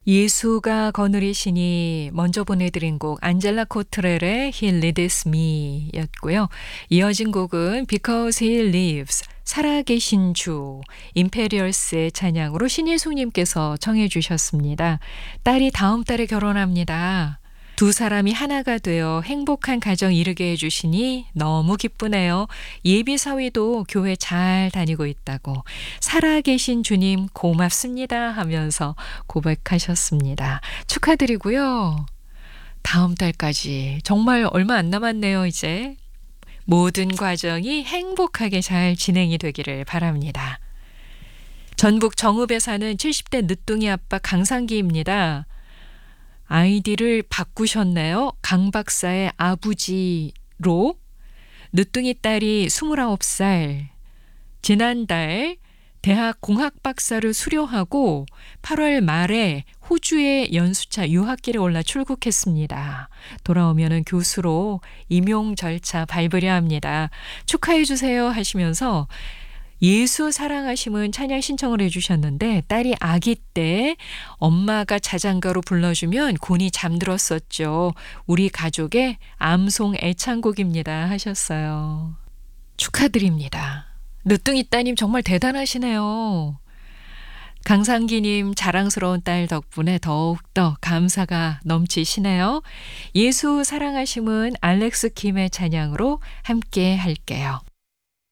예수가 거느리시니 먼저 보내드린 곡 안젤라 코트렐의 He Leads Me 였고요. 이어진 곡은 Because He Lives 살아계신 주 임페리얼스의 찬양으로 신예숙님께서 청해 주셨습니다. 딸이 다음 달에 결혼합니다. 두 사람이 하나가 되어 행복한 가정 이루게 해주시니 너무 기쁘네요. 예비사위도 교회 잘 다니고 있다고 살아계신 주님 고맙습니다 하면서 고백하셨습니다. 축하드리고요. 다음 달까지 정말 얼마 안 남았네요. 이제 모든 과정이 행복하게 잘 진행이 되기를 바랍니다. 전북 정읍에 사는 70대 늦둥이 아빠 강상기입니다. 아이디를 바꾸셨네요. 강 박사의 아부지로. 늦둥이 딸이 29살. 지난달 대학 공학 박사를 수료하고 8월 말에 호주의 연수차 유학길에 올라 출국했습니다. 돌아오면은 교수로 임용 절차 밟으려 합니다. 축하해 주세요 하시면서 예수 사랑하심은 찬양 신청을 해주셨는데 딸이 아기 때 엄마가 자장가로 불러주면 곤히 잠들었었죠. 우리 가족의 암송 애창곡입니다 하셨어요. 축하드립니다. 늦둥이 따님 정말 대단하시네요. 강상기님 자랑스러운 딸 덕분에 더욱더 감사가 넘치시네요. 예수 사랑하심은 알렉스 킴의 찬양으로 함께 할게요.